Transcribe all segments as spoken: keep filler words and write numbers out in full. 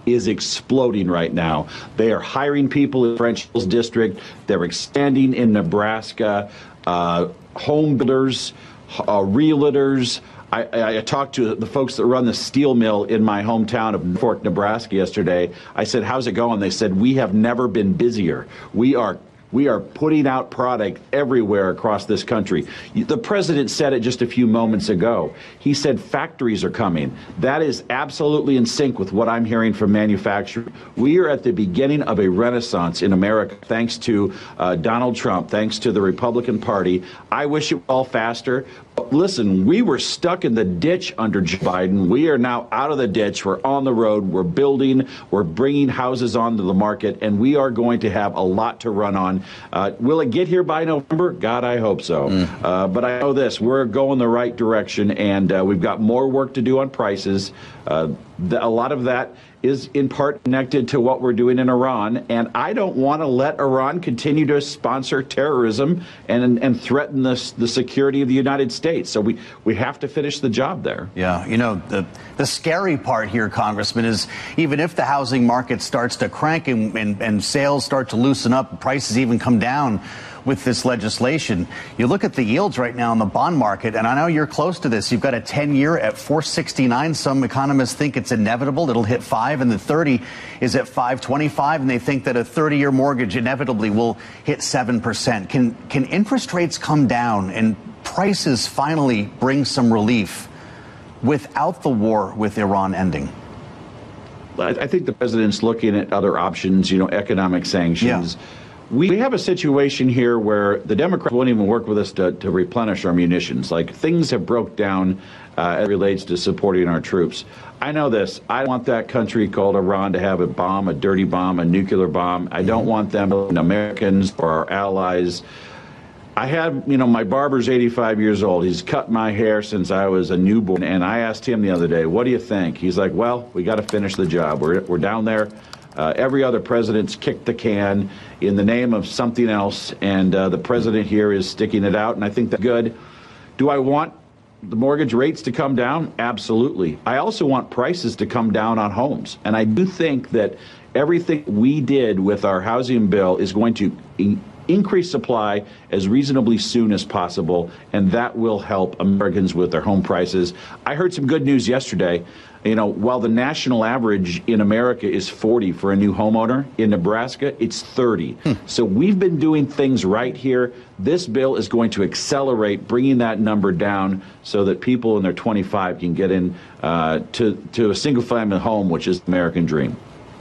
is exploding right now. They are hiring people in French Hills District. They're expanding in Nebraska. Uh, home builders, uh, realtors. I, I, I talked to the folks that run the steel mill in my hometown of Norfolk, Nebraska yesterday. I said, how's it going? They said, we have never been busier. We are We are putting out product everywhere across this country. The president said it just a few moments ago. He said factories are coming. That is absolutely in sync with what I'm hearing from manufacturers. We are at the beginning of a renaissance in America, thanks to uh, Donald Trump, thanks to the Republican Party. I wish it were all faster. But listen, we were stuck in the ditch under Joe Biden. We are now out of the ditch. We're on the road. We're building. We're bringing houses onto the market, and we are going to have a lot to run on. Uh, will it get here by November? God, I hope so. Mm. Uh, but I know this, we're going the right direction, and uh, we've got more work to do on prices. Uh, the, a lot of that is in part connected to what we're doing in Iran, and I don't want to let Iran continue to sponsor terrorism and and threaten the, the security of the United States. So we, we have to finish the job there. Yeah, you know, the, the scary part here, Congressman, is even if the housing market starts to crank and, and, and sales start to loosen up, prices even come down with this legislation, you look at the yields right now in the bond market, and I know you're close to this. You've got a ten-year at four sixty-nine. Some economists think it's inevitable. It'll hit five, and the thirty is at five twenty-five, and they think that a thirty-year mortgage inevitably will hit seven percent. Can, can interest rates come down and prices finally bring some relief without the war with Iran ending? I think the president's looking at other options, you know, economic sanctions. Yeah. We have a situation here where the Democrats won't even work with us to, to replenish our munitions. Like, things have broke down uh, as it relates to supporting our troops. I know this. I want that country called Iran to have a bomb, a dirty bomb, a nuclear bomb. I don't want them, Americans or our allies. I had, you know, my barber's eighty-five years old. He's cut my hair since I was a newborn. And I asked him the other day, what do you think? He's like, well, we got to finish the job. We're, we're down there. Uh, every other president's kicked the can in the name of something else, and uh, the president here is sticking it out, and I think that's good. Do I want the mortgage rates to come down? Absolutely. I also want prices to come down on homes, and I do think that everything we did with our housing bill is going to in- increase supply as reasonably soon as possible, and that will help Americans with their home prices. I heard some good news yesterday. You know, while the national average in America is forty for a new homeowner, in Nebraska, it's thirty. Hmm. So we've been doing things right here. This bill is going to accelerate bringing that number down so that people in their twenty-five can get in uh, to, to a single-family home, which is the American dream.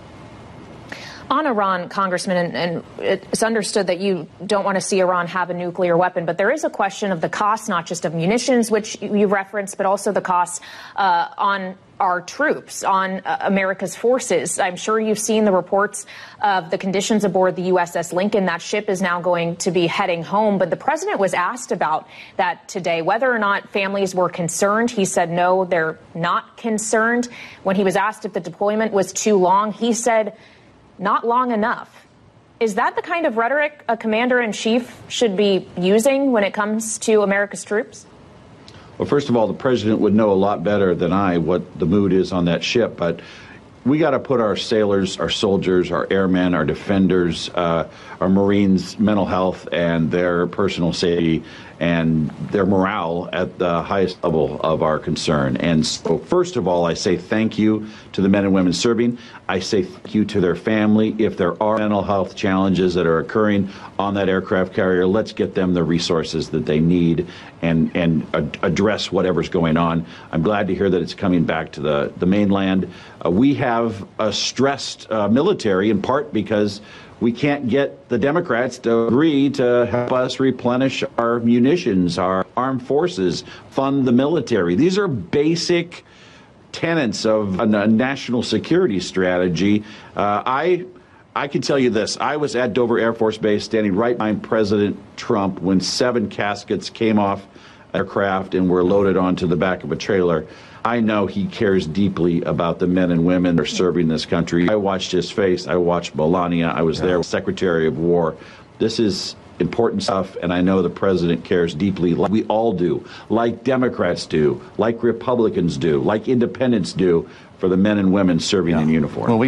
On Iran, Congressman, and, and it's understood that you don't want to see Iran have a nuclear weapon, but there is a question of the cost, not just of munitions, which you referenced, but also the cost uh, on our troops, on uh, America's forces. I'm sure you've seen the reports of the conditions aboard the U S S Lincoln. That ship is now going to be heading home. But the president was asked about that today, whether or not families were concerned. He said, no, they're not concerned. When he was asked if the deployment was too long, he said, not long enough. Is that the kind of rhetoric a commander-in-chief should be using when it comes to America's troops? Well, first of all, the president would know a lot better than I what the mood is on that ship, but we got to put our sailors, our soldiers, our airmen, our defenders, uh, our Marines' mental health and their personal safety and their morale at the highest level of our concern. And so, first of all, I say thank you to the men and women serving. I say thank you to their family. If there are mental health challenges that are occurring on that aircraft carrier, let's get them the resources that they need and, and ad- address whatever's going on. I'm glad to hear that it's coming back to the, the mainland. Uh, we have a stressed uh, military, in part because we can't get the Democrats to agree to help us replenish our munitions, our armed forces, fund the military. These are basic tenets of a national security strategy. Uh, I I can tell you this. I was at Dover Air Force Base standing right behind President Trump when seven caskets came off aircraft and were loaded onto the back of a trailer. I know he cares deeply about the men and women that are serving this country. I watched his face. I watched Melania. I was yeah. there with Secretary of War. This is important stuff, and I know the president cares deeply, like we all do, like Democrats do, like Republicans do, like independents do, for the men and women serving yeah. in uniform. Well, we